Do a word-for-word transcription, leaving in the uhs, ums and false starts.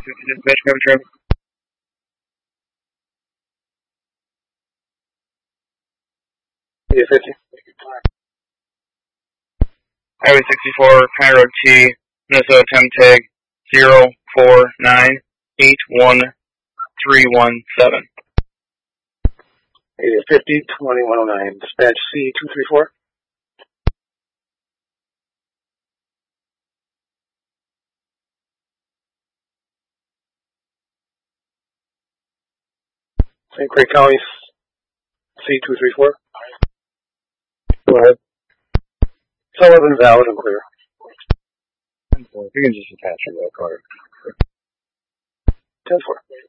Dispatch cover traffic. eight fifty. Highway sixty-four, County Road T, Minnesota temp tag zero four nine eight one three one seven. eight fifty, twenty-one oh nine. Dispatch C two three four. Saint Croix County C two three four. Go ahead. Sullivan, valid and clear. You can just attach your card. ten four.